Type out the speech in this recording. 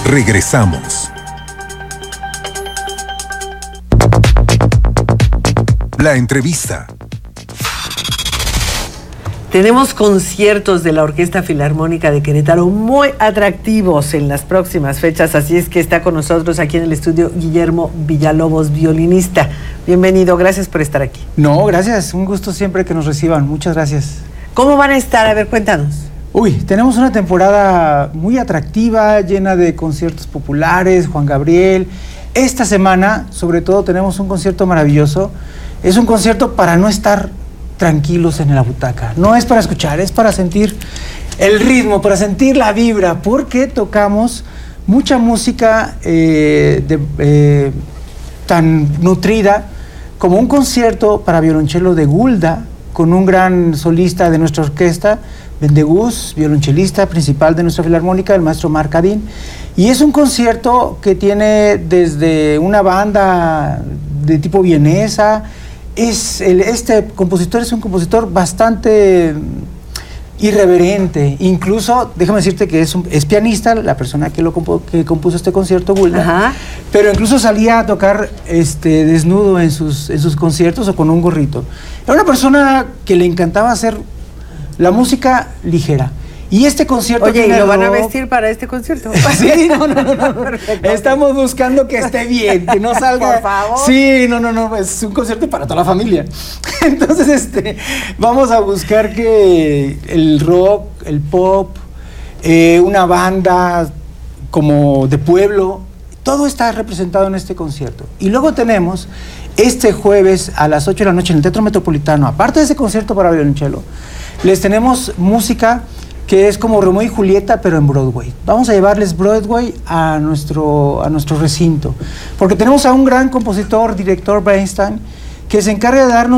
Regresamos. La entrevista. Tenemos conciertos de la Orquesta Filarmónica de Querétaro muy atractivos en las próximas fechas, así es que está con nosotros aquí en el estudio Guillermo Villalobos, violinista. Bienvenido, gracias por estar aquí. No, gracias, un gusto siempre que nos reciban, muchas gracias. ¿Cómo van a estar? A ver, cuéntanos. Tenemos una temporada muy atractiva, llena de conciertos populares, Juan Gabriel. Esta semana, sobre todo, tenemos un concierto maravilloso. Es un concierto para no estar tranquilos en la butaca. No es para escuchar, es para sentir el ritmo, para sentir la vibra, porque tocamos mucha música tan nutrida como un concierto para violonchelo de Gulda, con un gran solista de nuestra orquesta, Bendegús, violonchelista principal de nuestra filarmónica, el maestro Marcadín. Y es un concierto que tiene desde una banda de tipo vienesa. Este compositor es un compositor bastante irreverente. Incluso, déjame decirte que es pianista, la persona que compuso este concierto, Gulda. Ajá. Pero incluso salía a tocar desnudo en sus conciertos o con un gorrito. Era una persona que le encantaba hacer la música ligera. Y este concierto... Oye, ¿y lo van a vestir para este concierto? Sí, no. Estamos buscando que esté bien, que no salga... Por favor. Sí, no, es un concierto para toda la familia. Entonces, vamos a buscar que el rock, el pop, una banda como de pueblo, todo está representado en este concierto. Y luego tenemos este jueves a las 8 de la noche en el Teatro Metropolitano, aparte de ese concierto para violonchelo, les tenemos música que es como Romeo y Julieta, pero en Broadway. Vamos a llevarles Broadway a nuestro recinto, porque tenemos a un gran compositor, director, Bernstein, que se encarga de darnos